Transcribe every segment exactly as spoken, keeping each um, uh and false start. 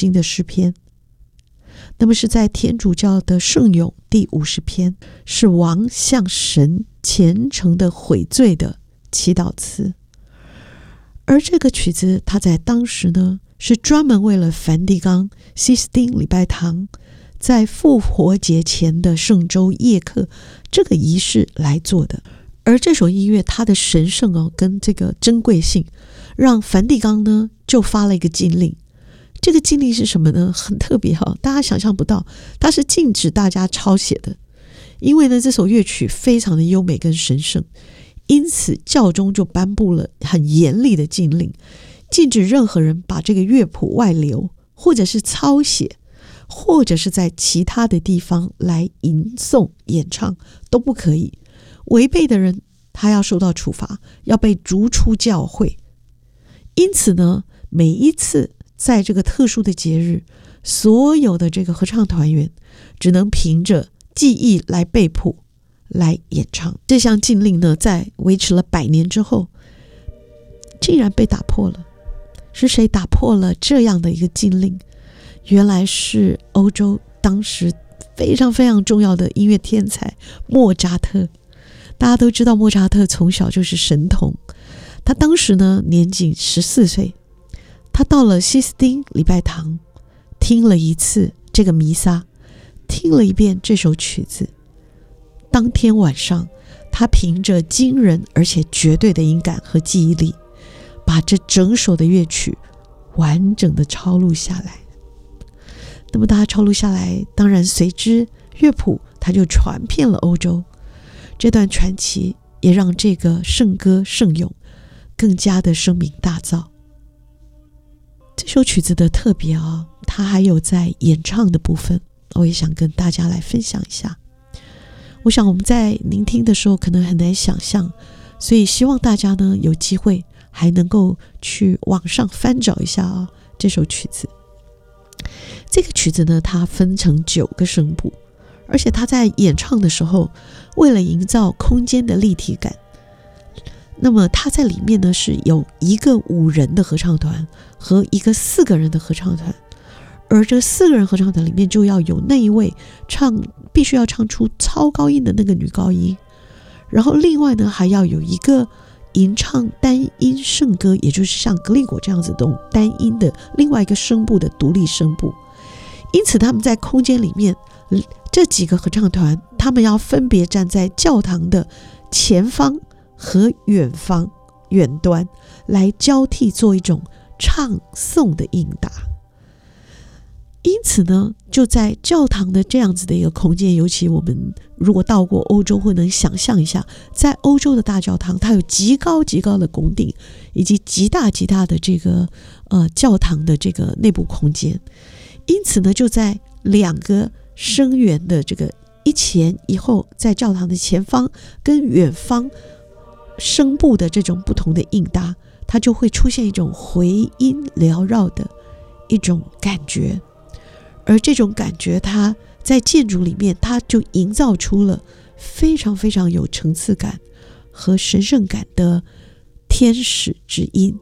经的诗篇。那么是在天主教的圣咏第五十篇，是王向神虔诚的悔罪的祈祷词。而这个曲子它在当时呢，是专门为了梵蒂冈西斯丁礼拜堂在复活节前的圣周夜课这个仪式来做的。而这首音乐它的神圣哦，跟这个珍贵性，让梵蒂冈呢就发了一个禁令。这个禁令是什么呢？很特别哈、哦，大家想象不到，它是禁止大家抄写的。因为呢，这首乐曲非常的优美跟神圣，因此教宗就颁布了很严厉的禁令，禁止任何人把这个乐谱外流，或者是抄写，或者是在其他的地方来吟诵演唱都不可以。违背的人他要受到处罚，要被逐出教会。因此呢，每一次在这个特殊的节日，所有的这个合唱团员只能凭着记忆来背谱来演唱。这项禁令呢，在维持了百年之后竟然被打破了。是谁打破了这样的一个禁令？原来是欧洲当时非常非常重要的音乐天才莫扎特。大家都知道莫扎特从小就是神童，他当时呢年仅十四岁，他到了西斯丁礼拜堂听了一次这个弥撒，听了一遍这首曲子。当天晚上他凭着惊人而且绝对的音感和记忆力，把这整首的乐曲完整的抄录下来。那么大家抄录下来，当然随之乐谱它就传遍了欧洲。这段传奇也让这个圣歌圣咏更加的声名大噪。这首曲子的特别啊，它还有在演唱的部分，我也想跟大家来分享一下。我想我们在聆听的时候可能很难想象，所以希望大家呢有机会还能够去网上翻找一下啊这首曲子。这个曲子呢，它分成九个声部，而且他在演唱的时候，为了营造空间的立体感，那么他在里面呢是有一个五人的合唱团和一个四个人的合唱团，而这四个人合唱团里面就要有那一位唱必须要唱出超高音的那个女高音，然后另外呢还要有一个吟唱单音圣歌，也就是像格里果这样子的单音的另外一个声部的独立声部。因此他们在空间里面，这几个合唱团他们要分别站在教堂的前方和远方远端，来交替做一种唱诵的应答。因此呢，就在教堂的这样子的一个空间，尤其我们如果到过欧洲，会能想象一下，在欧洲的大教堂，它有极高极高的拱顶，以及极大极大的这个呃教堂的这个内部空间。因此呢，就在两个声源的这个一前一后，在教堂的前方跟远方声部的这种不同的应答，它就会出现一种回音缭绕的一种感觉。而这种感觉它在建筑里面，它就营造出了非常非常有层次感和神圣感的天使之音。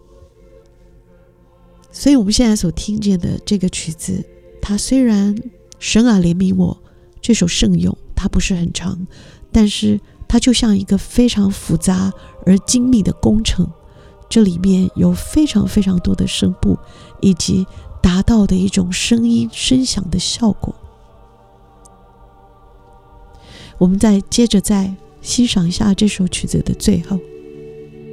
所以我们现在所听见的这个曲子，它虽然神啊怜悯我这首圣咏它不是很长，但是它就像一个非常复杂而精密的工程，这里面有非常非常多的声部，以及达到的一种声音声响的效果。我们再接着再欣赏一下这首曲子的最后。